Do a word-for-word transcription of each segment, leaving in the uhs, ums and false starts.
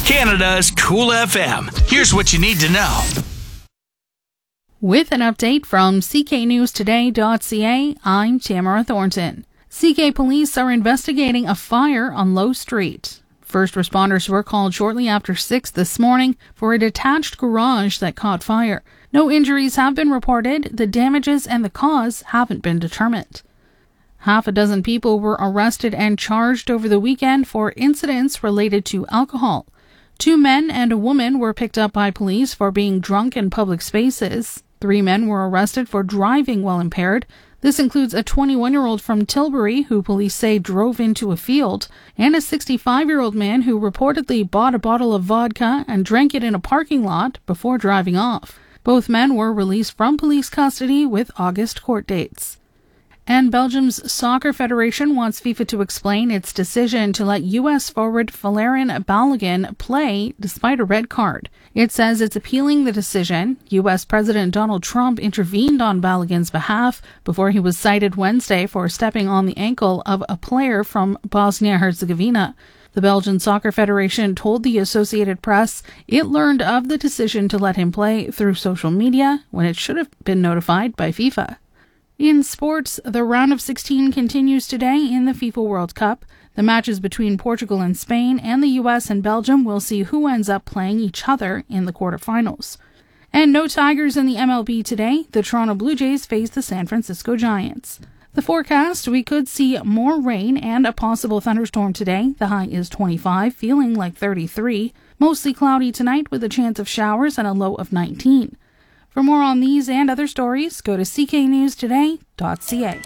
Canada's Cool F M. Here's what you need to know. With an update from C K news today dot C A, I'm Tamara Thornton. C K police are investigating a fire on Low Street. First responders were called shortly after six this morning for a detached garage that caught fire. No injuries have been reported. The damages and the cause haven't been determined. Half a dozen people were arrested and charged over the weekend for incidents related to alcohol. Two men and a woman were picked up by police for being drunk in public spaces. Three men were arrested for driving while impaired. This includes a twenty-one-year-old from Tilbury who police say drove into a field, and a sixty-five-year-old man who reportedly bought a bottle of vodka and drank it in a parking lot before driving off. Both men were released from police custody with August court dates. And Belgium's Soccer Federation wants FIFA to explain its decision to let U S forward Valérien Balogun play despite a red card. It says it's appealing the decision. U S President Donald Trump intervened on Balogun's behalf before he was cited Wednesday for stepping on the ankle of a player from Bosnia-Herzegovina. The Belgian Soccer Federation told the Associated Press it learned of the decision to let him play through social media when it should have been notified by FIFA. In sports, the round of sixteen continues today in the FIFA World Cup. The matches between Portugal and Spain and the U S and Belgium will see who ends up playing each other in the quarterfinals. And no Tigers in the M L B today. The Toronto Blue Jays face the San Francisco Giants. The forecast, we could see more rain and a possible thunderstorm today. The high is twenty-five, feeling like thirty-three. Mostly cloudy tonight with a chance of showers and a low of nineteen. For more on these and other stories, go to C K news today dot C A.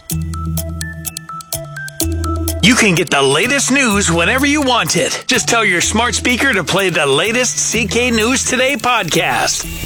You can get the latest news whenever you want it. Just tell your smart speaker to play the latest C K News Today podcast.